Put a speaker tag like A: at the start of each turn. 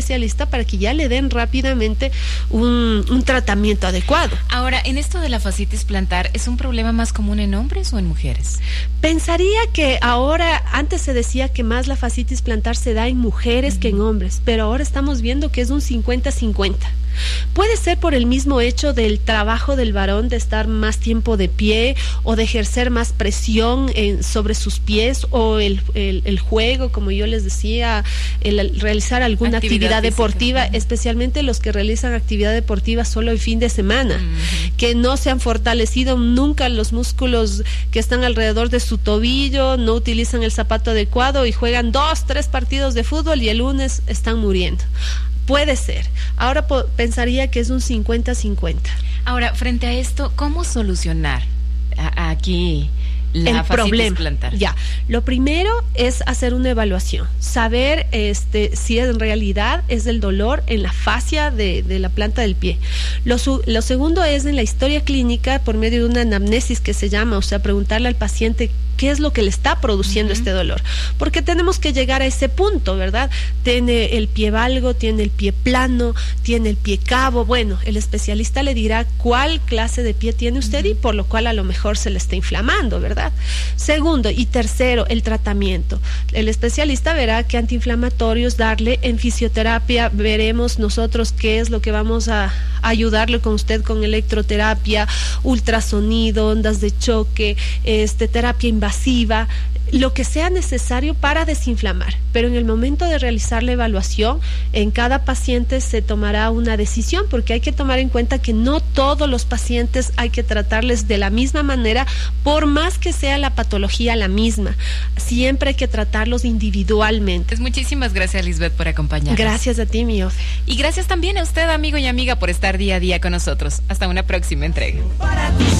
A: especialista para que ya le den rápidamente un tratamiento adecuado.
B: Ahora, en esto de la fascitis plantar, ¿es un problema más común en hombres o en mujeres?
A: Pensaría que ahora, antes se decía que más la fascitis plantar se da en mujeres que en hombres, pero ahora estamos viendo que es un 50-50. Puede ser por el mismo hecho del trabajo del varón, de estar más tiempo de pie o de ejercer más presión sobre sus pies, o el juego, como yo les decía, el realizar alguna actividad deportiva, especialmente los que realizan actividad deportiva solo el fin de semana, que no se han fortalecido nunca los músculos que están alrededor de su tobillo, no utilizan el zapato adecuado y juegan 2-3 partidos de fútbol y el lunes están muriendo. Puede ser. Ahora pensaría que es un 50-50.
B: Ahora, frente a esto, ¿cómo solucionar aquí la fascitis plantar?
A: Ya, lo primero es hacer una evaluación, saber si en realidad es el dolor en la fascia de la planta del pie. Lo segundo es en la historia clínica, por medio de una anamnesis que se llama, o sea, preguntarle al paciente qué es lo que le está produciendo este dolor, porque tenemos que llegar a ese punto, ¿verdad? Tiene el pie valgo, tiene el pie plano, tiene el pie cabo. Bueno, el especialista le dirá cuál clase de pie tiene usted y por lo cual a lo mejor se le está inflamando, ¿verdad? Segundo y tercero, el tratamiento. El especialista verá qué antiinflamatorios darle. En fisioterapia veremos nosotros qué es lo que vamos a ayudarle con usted, con electroterapia, ultrasonido, ondas de choque, terapia invasiva, lo que sea necesario para desinflamar. Pero en el momento de realizar la evaluación, en cada paciente se tomará una decisión, porque hay que tomar en cuenta que no todos los pacientes hay que tratarles de la misma manera, por más que sea la patología la misma. Siempre hay que tratarlos individualmente.
B: Pues muchísimas gracias, Lisbeth, por acompañarnos.
A: Gracias a ti, mi Ofe.
B: Y gracias también a usted, amigo y amiga, por estar día a día con nosotros. Hasta una próxima entrega.